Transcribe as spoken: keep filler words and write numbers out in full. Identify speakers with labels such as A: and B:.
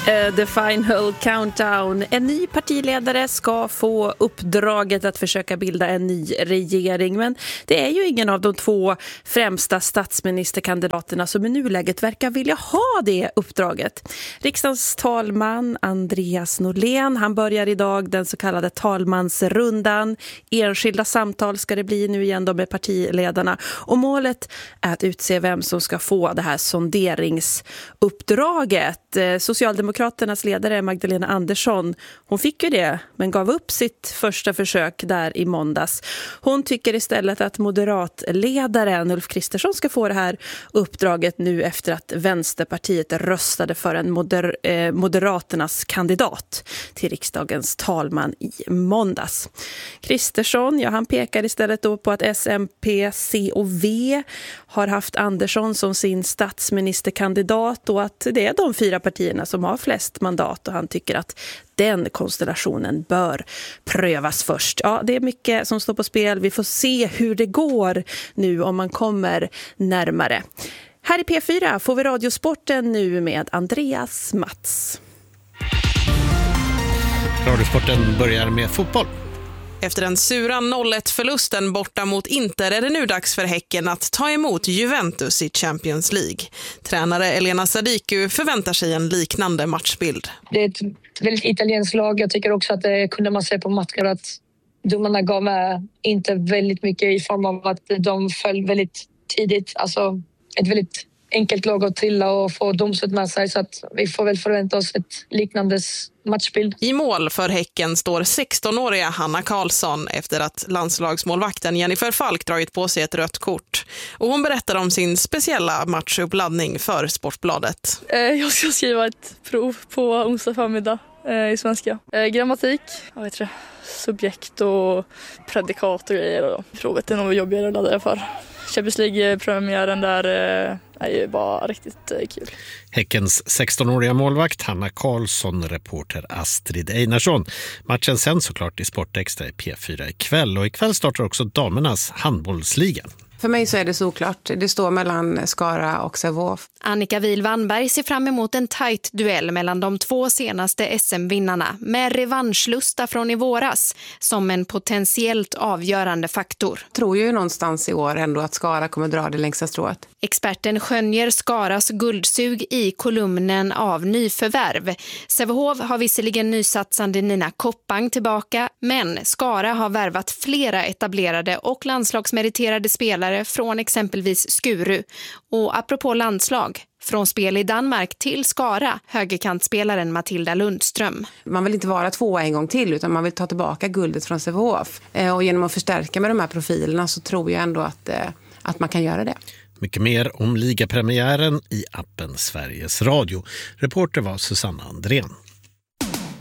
A: The final countdown. En ny partiledare ska få uppdraget att försöka bilda en ny regering, men det är ju ingen av de två främsta statsministerkandidaterna som i nuläget verkar vilja ha det uppdraget. Riksdagens talman Andreas Norlén, han börjar idag den så kallade talmansrundan. Enskilda samtal ska det bli nu igen då med partiledarna, och målet är att utse vem som ska få det här sonderingsuppdraget. Socialdemokraternas ledare Magdalena Andersson, hon fick ju det men gav upp sitt första försök där i måndags. Hon tycker istället att moderatledaren Ulf Kristersson ska få det här uppdraget nu efter att Vänsterpartiet röstade för en moder, eh, Moderaternas kandidat till riksdagens talman i måndags. Kristersson, ja, han pekar istället då på att S M P, C och V har haft Andersson som sin statsministerkandidat och att det är de fyra partierna som har flest mandat, och han tycker att den konstellationen bör prövas först. Ja, det är mycket som står på spel. Vi får se hur det går nu om man kommer närmare. Här i P fyra får vi Radiosporten nu med Andreas Mats.
B: Radiosporten börjar med fotboll.
C: Efter den sura noll ett-förlusten borta mot Inter är det nu dags för Häcken att ta emot Juventus i Champions League. Tränare Elena Sadiku förväntar sig en liknande matchbild.
D: Det är ett väldigt italienskt lag. Jag tycker också att det kunde man se på matcher att domarna gav med inte väldigt mycket i form av att de föll väldigt tidigt. Alltså ett väldigt enkelt lag att trilla och få domslut med sig, så att vi får väl förvänta oss ett liknande matchbild.
C: I mål för Häcken står sexton-åriga Hanna Karlsson efter att landslagsmålvakten Jennifer Falk dragit på sig ett rött kort. Och hon berättar om sin speciella matchuppladdning för Sportbladet.
E: Jag ska skriva ett prov på onsdag förmiddag i svenska. Grammatik, jag vet inte, subjekt och predikat och grejer. Provet är nog jobbigare att ladda för. Champions League-premiären där är ju bara riktigt kul.
B: Häckens sexton-åriga målvakt Hanna Karlsson, reporter Astrid Einarsson. Matchen sen såklart i Sportextra i P fyra ikväll, och ikväll startar också damernas handbollsliga.
F: För mig så är det såklart. Det står mellan Skara och Sävehof.
G: Annika Wihl-Wannberg ser fram emot en tajt duell mellan de två senaste S M-vinnarna med revanschlusta från i våras som en potentiellt avgörande faktor.
F: Jag tror ju någonstans i år ändå att Skara kommer dra det längsta strået.
G: Experten skönjer Skaras guldsug i kolumnen av nyförvärv. Sävehof har visserligen nysatsande Nina Koppang tillbaka, men Skara har värvat flera etablerade och landslagsmeriterade spelare från exempelvis Skuru. Och apropå landslag, från spel i Danmark till Skara, högerkantspelaren Matilda Lundström.
F: Man vill inte vara tvåa en gång till, utan man vill ta tillbaka guldet från Sävehof. Och genom att förstärka med de här profilerna så tror jag ändå att, att man kan göra det.
B: Mycket mer om ligapremiären i appen Sveriges Radio. Reporter var Susanna Andrén.